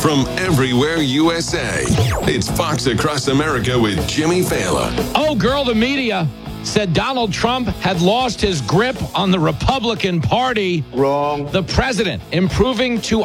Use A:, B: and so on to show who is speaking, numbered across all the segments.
A: from everywhere USA. It's Fox Across America with Jimmy Fallon.
B: Oh, girl, the media said Donald Trump had lost his grip on the Republican Party.
C: Wrong.
B: The president improving to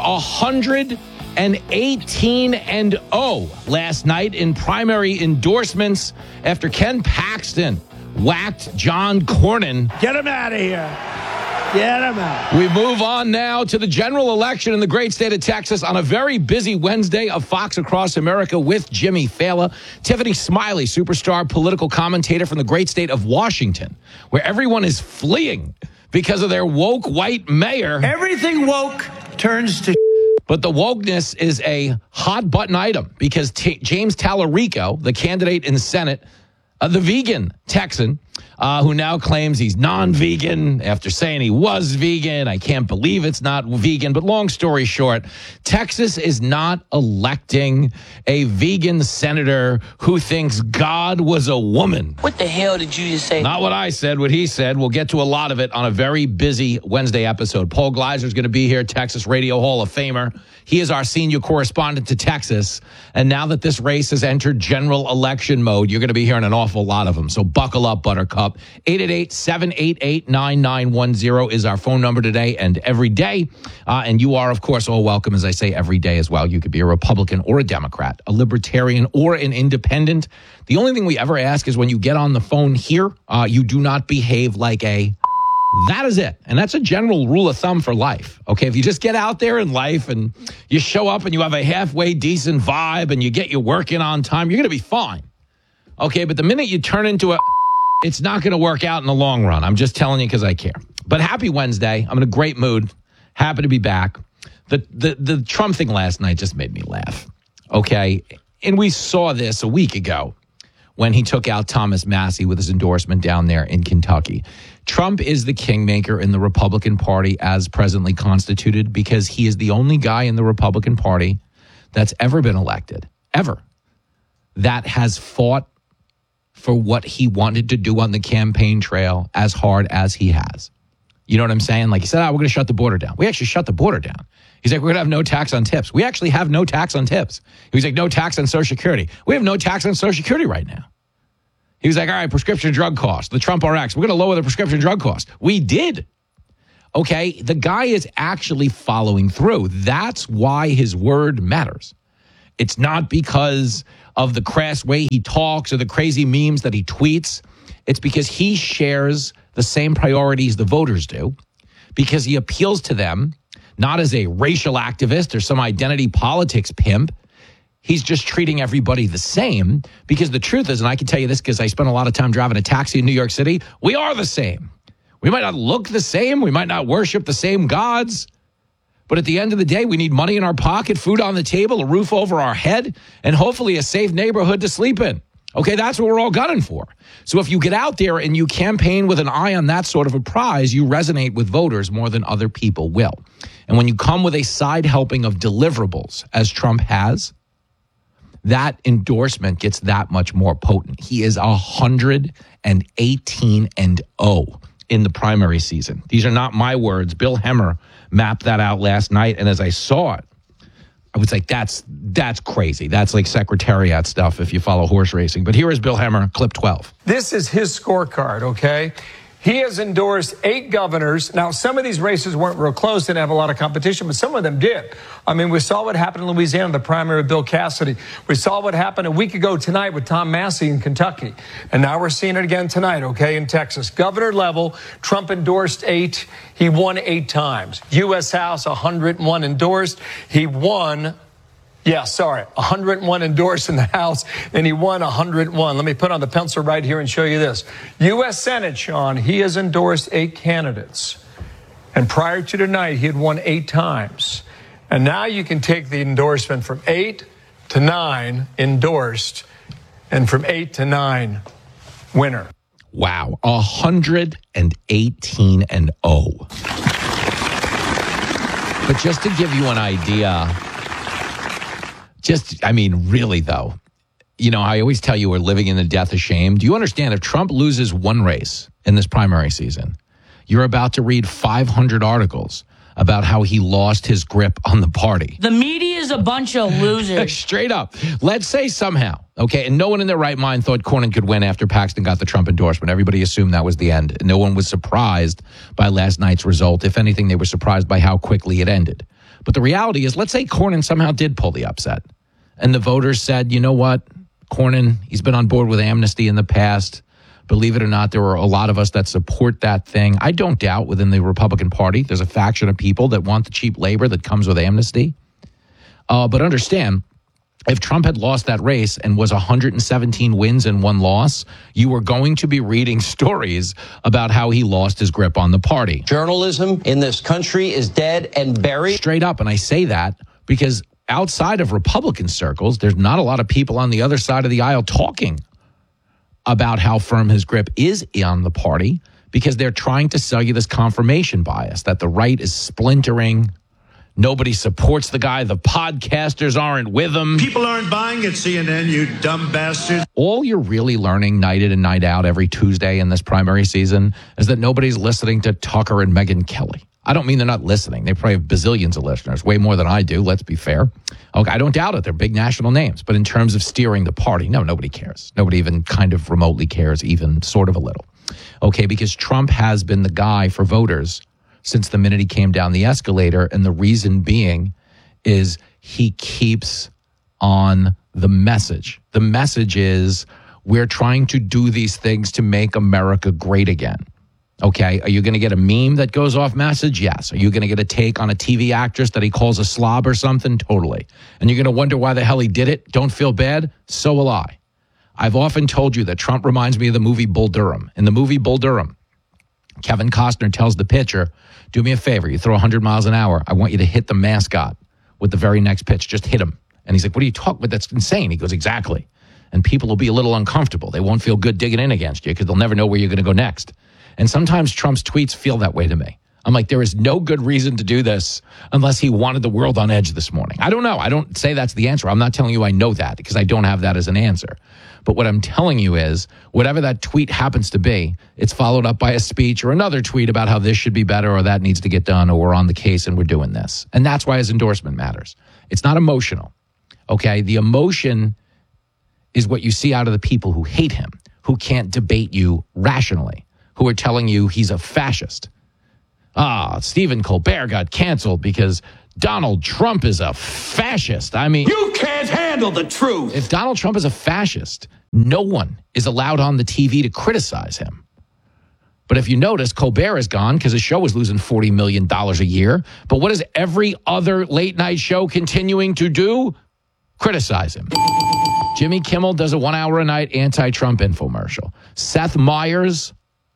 B: 118-0 last night in primary endorsements after Ken Paxton whacked John Cornyn.
C: Get him out of here. Get him out.
B: We move on now to the general election in the great state of Texas on a very busy Wednesday of Fox Across America with Jimmy Fallon. Tiffany Smiley, superstar political commentator from the great state of Washington, where everyone is fleeing because of their woke white mayor.
C: Everything woke turns to
B: But the wokeness is a hot button item because James Tallarico, the candidate in the Senate, the vegan Texan, who now claims he's non-vegan after saying he was vegan. I can't believe it's not vegan. But long story short, Texas is not electing a vegan senator who thinks God was a woman.
D: What the hell did you just say?
B: Not what I said, what he said. We'll get to a lot of it on a very busy Wednesday episode. Paul Gleiser is going to be here, Texas Radio Hall of Famer. He is our senior correspondent to Texas. And now that this race has entered general election mode, you're going to be hearing an awful lot of them. So buckle up, Buttercup. 888-788-9910 is our phone number today and every day. And you are, of course, all welcome, as I say, every day as well. You could be a Republican or a Democrat, a Libertarian or an Independent. The only thing we ever ask is when you get on the phone here, you do not behave like a... That is it. And that's a general rule of thumb for life. Okay, if you just get out there in life and you show up and you have a halfway decent vibe and you get your work in on time, you're going to be fine. Okay, but the minute you turn into a... It's not going to work out in the long run. I'm just telling you because I care. But happy Wednesday. I'm in a great mood. Happy to be back. The Trump thing last night just made me laugh. Okay, and we saw this a week ago when he took out Thomas Massie with his endorsement down there in Kentucky. Trump is the kingmaker in the Republican Party as presently constituted because he is the only guy in the Republican Party that's ever been elected, ever, that has fought for what he wanted to do on the campaign trail as hard as he has. You know what I'm saying? Like he said, we're going to shut the border down. We actually shut the border down. He's like, we're going to have no tax on tips. We actually have no tax on tips. He was like, no tax on Social Security. We have no tax on Social Security right now. He was like, all right, prescription drug costs, the Trump RX, we're going to lower the prescription drug costs. We did. Okay, the guy is actually following through. That's why his word matters. It's not because of the crass way he talks or the crazy memes that he tweets. It's because he shares the same priorities the voters do, because he appeals to them, not as a racial activist or some identity politics pimp. He's just treating everybody the same because the truth is, and I can tell you this because I spent a lot of time driving a taxi in New York City, we are the same. We might not look the same. We might not worship the same gods. But at the end of the day, we need money in our pocket, food on the table, a roof over our head, and hopefully a safe neighborhood to sleep in. Okay, that's what we're all gunning for. So if you get out there and you campaign with an eye on that sort of a prize, you resonate with voters more than other people will. And when you come with a side helping of deliverables, as Trump has, that endorsement gets that much more potent. He is 118-0 in the primary season. These are not my words. Bill Hemmer mapped that out last night, and as I saw it, I was like, that's crazy. That's like Secretariat stuff if you follow horse racing. But here is Bill Hemmer, clip 12.
E: This is his scorecard, okay? He has endorsed 8 governors. Now, some of these races weren't real close, didn't have a lot of competition, but some of them did. I mean, we saw what happened in Louisiana, the primary with Bill Cassidy. We saw what happened a week ago tonight with Tom Massie in Kentucky. And now we're seeing it again tonight, okay, in Texas. Governor level, Trump endorsed 8. He won 8 times. U.S. House, 101 endorsed. He won... 101 endorsed in the House, and he won 101. Let me put on the pencil right here and show you this. U.S. Senate, Sean, he has endorsed 8 candidates. And prior to tonight, he had won 8 times. And now you can take the endorsement from 8 to 9 endorsed, and from 8 to 9 winner.
B: Wow, 118-0. But just to give you an idea... really, though, you know, I always tell you we're living in the death of shame. Do you understand if Trump loses one race in this primary season, you're about to read 500 articles about how he lost his grip on the party?
D: The media is a bunch of losers.
B: Straight up. Let's say somehow, okay, and no one in their right mind thought Cornyn could win after Paxton got the Trump endorsement. Everybody assumed that was the end. No one was surprised by last night's result. If anything, they were surprised by how quickly it ended. But the reality is, let's say Cornyn somehow did pull the upset. And the voters said, you know what, Cornyn, he's been on board with amnesty in the past. Believe it or not, there are a lot of us that support that thing. I don't doubt within the Republican Party, there's a faction of people that want the cheap labor that comes with amnesty. But understand, if Trump had lost that race and was 117 wins and 1 loss, you were going to be reading stories about how he lost his grip on the party.
F: Journalism in this country is dead and buried.
B: Straight up, and I say that because outside of Republican circles, there's not a lot of people on the other side of the aisle talking about how firm his grip is on the party because they're trying to sell you this confirmation bias that the right is splintering. Nobody supports the guy. The podcasters aren't with him.
C: People aren't buying at CNN, you dumb bastards.
B: All you're really learning night in and night out every Tuesday in this primary season is that nobody's listening to Tucker and Megyn Kelly. I don't mean they're not listening. They probably have bazillions of listeners, way more than I do, let's be fair. Okay, I don't doubt it. They're big national names. But in terms of steering the party, no, nobody cares. Nobody even kind of remotely cares, even sort of a little. Okay, because Trump has been the guy for voters since the minute he came down the escalator. And the reason being is he keeps on the message. The message is we're trying to do these things to make America great again. Okay, are you going to get a meme that goes off message? Yes. Are you going to get a take on a TV actress that he calls a slob or something? Totally. And you're going to wonder why the hell he did it? Don't feel bad? So will I. I've often told you that Trump reminds me of the movie Bull Durham. In the movie Bull Durham, Kevin Costner tells the pitcher, do me a favor, you throw 100 miles an hour. I want you to hit the mascot with the very next pitch. Just hit him. And he's like, what are you talking about? That's insane. He goes, exactly. And people will be a little uncomfortable. They won't feel good digging in against you because they'll never know where you're going to go next. And sometimes Trump's tweets feel that way to me. I'm like, there is no good reason to do this unless he wanted the world on edge this morning. I don't know. I don't say that's the answer. I'm not telling you I know that because I don't have that as an answer. But what I'm telling you is whatever that tweet happens to be, it's followed up by a speech or another tweet about how this should be better or that needs to get done or we're on the case and we're doing this. And that's why his endorsement matters. It's not emotional. Okay? The emotion is what you see out of the people who hate him, who can't debate you rationally, who are telling you he's a fascist. Stephen Colbert got canceled because Donald Trump is a fascist. I mean,
C: You can't handle the truth.
B: if Donald Trump is a fascist, no one is allowed on the TV to criticize him. But if you notice, Colbert is gone because his show is losing $40 million a year. But what is every other late night show continuing to do? Criticize him. Jimmy Kimmel does a 1 hour a night anti-Trump infomercial. Seth Meyers,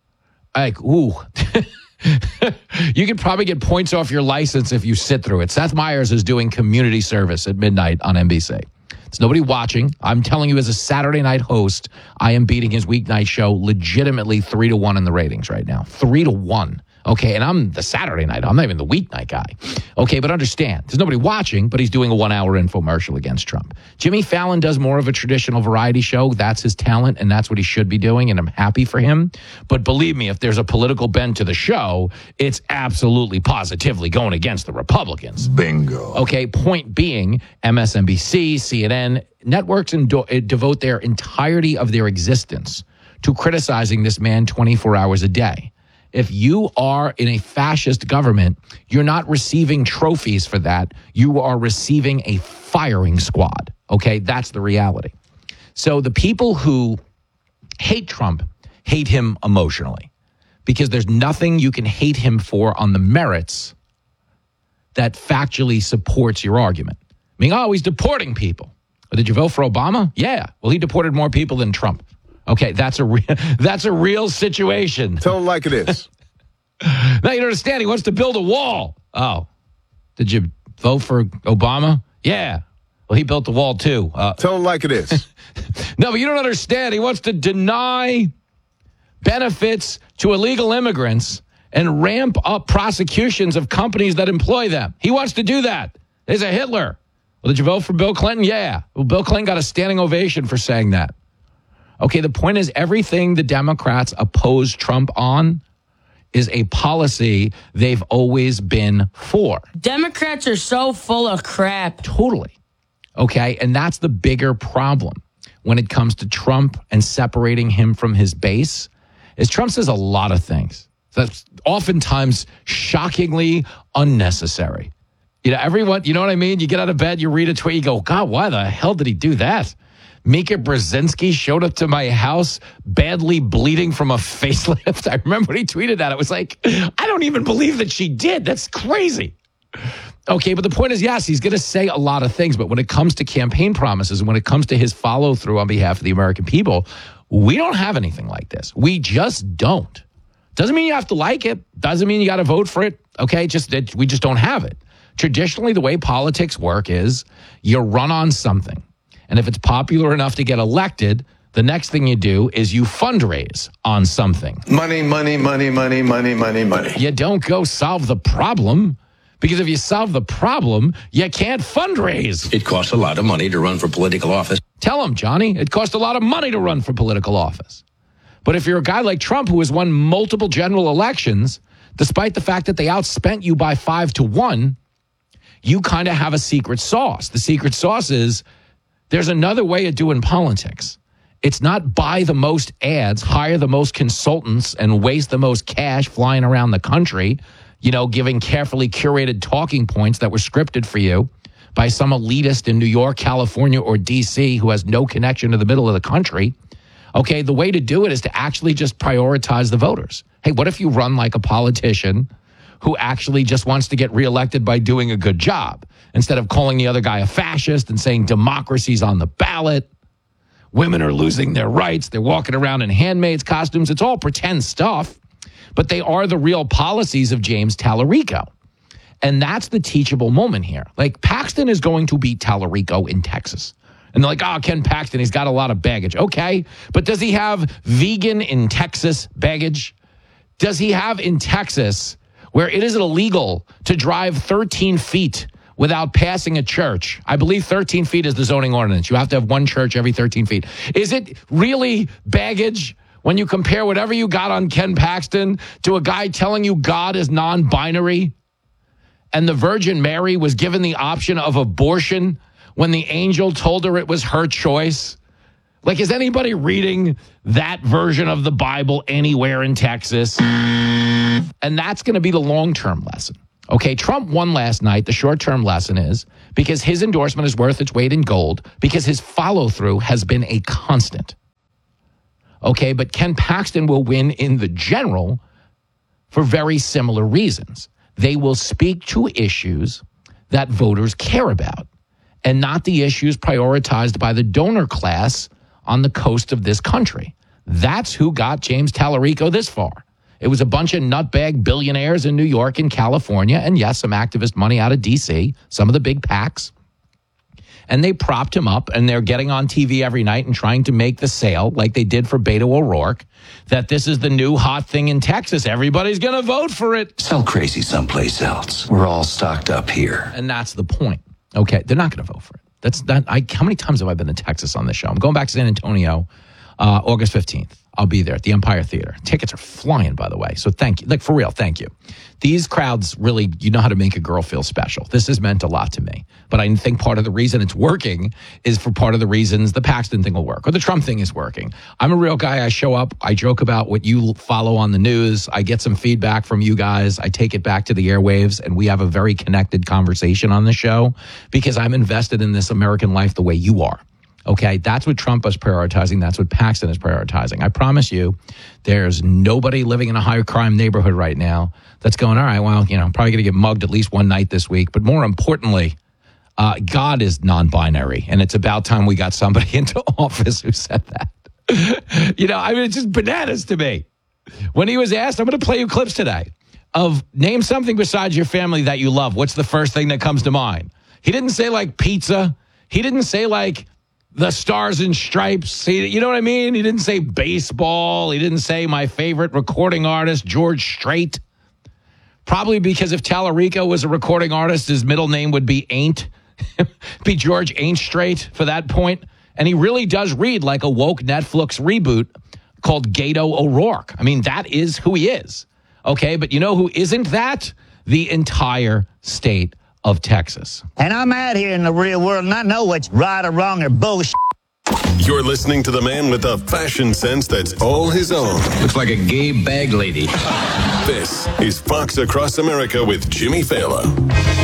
B: you could probably get points off your license if you sit through it. Seth Meyers is doing community service at midnight on NBC. There's nobody watching. I'm telling you, as a Saturday night host, I am beating his weeknight show legitimately 3-1 in the ratings right now. 3-1. Okay, and I'm the Saturday night. I'm not even the weeknight guy. Okay, but understand, there's nobody watching, but he's doing a 1 hour infomercial against Trump. Jimmy Fallon does more of a traditional variety show. That's his talent, and that's what he should be doing, and I'm happy for him. But believe me, if there's a political bent to the show, it's absolutely positively going against the Republicans.
C: Bingo.
B: Okay, point being, MSNBC, CNN, networks devote their entirety of their existence to criticizing this man 24 hours a day. If you are in a fascist government, you're not receiving trophies for that. You are receiving a firing squad. Okay, that's the reality. So the people who hate Trump hate him emotionally because there's nothing you can hate him for on the merits that factually supports your argument. I mean, he's deporting people. Did you vote for Obama? Yeah. Well, he deported more people than Trump. Okay, that's a real situation.
G: Tell them like it is.
B: Now you don't understand. He wants to build a wall. Oh, did you vote for Obama? Yeah. Well, he built the wall too.
G: Tell them like it is.
B: No, but you don't understand. He wants to deny benefits to illegal immigrants and ramp up prosecutions of companies that employ them. He wants to do that. He's a Hitler. Well, did you vote for Bill Clinton? Yeah. Well, Bill Clinton got a standing ovation for saying that. Okay, the point is everything the Democrats oppose Trump on is a policy they've always been for.
D: Democrats are so full of crap.
B: Totally. Okay. And that's the bigger problem when it comes to Trump and separating him from his base, is Trump says a lot of things that's oftentimes shockingly unnecessary. You know, everyone, you know what I mean? You get out of bed, you read a tweet, you go, God, why the hell did he do that? Mika Brzezinski showed up to my house badly bleeding from a facelift. I remember when he tweeted that. It was like, I don't even believe that she did. That's crazy. Okay, but the point is, yes, he's going to say a lot of things. But when it comes to campaign promises and when it comes to his follow through on behalf of the American people, we don't have anything like this. We just don't. Doesn't mean you have to like it. Doesn't mean you got to vote for it. Okay, we just don't have it. Traditionally, the way politics work is you run on something. And if it's popular enough to get elected, the next thing you do is you fundraise on something.
C: Money, money, money, money, money, money, money.
B: You don't go solve the problem, because if you solve the problem, you can't fundraise.
H: It costs a lot of money to run for political office.
B: Tell them, Johnny, it costs a lot of money to run for political office. But if you're a guy like Trump who has won multiple general elections, despite the fact that they outspent you by 5-1, you kind of have a secret sauce. The secret sauce is there's another way of doing politics. It's not buy the most ads, hire the most consultants, and waste the most cash flying around the country, you know, giving carefully curated talking points that were scripted for you by some elitist in New York, California, or D.C. who has no connection to the middle of the country. Okay, the way to do it is to actually just prioritize the voters. Hey, what if you run like a politician who actually just wants to get reelected by doing a good job, instead of calling the other guy a fascist and saying democracy's on the ballot, women are losing their rights, they're walking around in handmaids costumes. It's all pretend stuff, but they are the real policies of James Tallarico. And that's the teachable moment here. Like, Paxton is going to beat Tallarico in Texas. And they're like, oh, Ken Paxton, he's got a lot of baggage. Okay, but does he have vegan in Texas baggage? Does he have in Texas, where it is illegal to drive 13 feet without passing a church? I believe 13 feet is the zoning ordinance. You have to have one church every 13 feet. Is it really baggage when you compare whatever you got on Ken Paxton to a guy telling you God is non-binary and the Virgin Mary was given the option of abortion when the angel told her it was her choice? Like, is anybody reading that version of the Bible anywhere in Texas? And that's going to be the long-term lesson. Okay, Trump won last night. The short-term lesson is because his endorsement is worth its weight in gold, because his follow-through has been a constant. Okay, but Ken Paxton will win in the general for very similar reasons. They will speak to issues that voters care about and not the issues prioritized by the donor class on the coast of this country. That's who got James Tallarico this far. It was a bunch of nutbag billionaires in New York and California, and yes, some activist money out of D.C., some of the big PACs. And they propped him up, and they're getting on TV every night and trying to make the sale, like they did for Beto O'Rourke, that this is the new hot thing in Texas. Everybody's going to vote for it.
H: Sell crazy someplace else. We're all stocked up here.
B: And that's the point. Okay, they're not going to vote for it. That's not. How many times have I been to Texas on this show? I'm going back to San Antonio, August 15th. I'll be there at the Empire Theater. Tickets are flying, by the way. So thank you. Like, for real, thank you. These crowds really, you know how to make a girl feel special. This has meant a lot to me. But I think part of the reason it's working is for part of the reasons the Paxton thing will work or the Trump thing is working. I'm a real guy. I show up. I joke about what you follow on the news. I get some feedback from you guys. I take it back to the airwaves, and we have a very connected conversation on the show because I'm invested in this American life the way you are. Okay, that's what Trump is prioritizing. That's what Paxton is prioritizing. I promise you, there's nobody living in a high crime neighborhood right now that's going, all right, well, you know, I'm probably going to get mugged at least one night this week. But more importantly, God is non-binary. And it's about time we got somebody into office who said that. You know, I mean, it's just bananas to me. When he was asked, I'm going to play you clips today of name something besides your family that you love. What's the first thing that comes to mind? He didn't say like pizza. He didn't say like the Stars and Stripes. You know what I mean? He didn't say baseball. He didn't say my favorite recording artist, George Strait. Probably because if Tallarico was a recording artist, his middle name would be Ain't. Be George Ain't Strait for that point. And he really does read like a woke Netflix reboot called Gato O'Rourke. I mean, that is who he is. Okay, but you know who isn't that? The entire state of Texas.
I: And I'm out here in the real world, and I know what's right or wrong or bullshit.
A: You're listening to the man with a fashion sense that's all his own.
H: Looks like a gay bag lady.
A: This is Fox Across America with Jimmy Fallon.